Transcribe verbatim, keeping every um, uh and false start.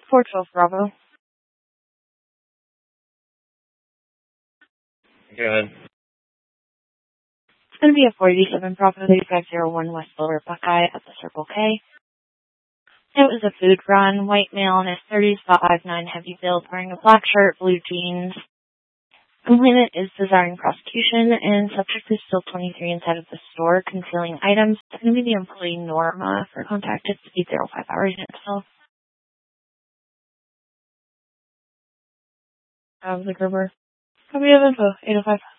four twelve Bravo. Go ahead. It's going to be a four eighty-seven Bravo thirty-five oh one West Lower Buckeye at the Circle K. It was a food run, white male in his thirties, about five nine, heavy build, wearing a black shirt, blue jeans. Complainant is desiring prosecution, and subject is still twenty-three inside of the store, concealing items. It's going to be the employee Norma for contact. It's eight oh five hours in itself. Of the Gerber. Copy of info, eight oh five.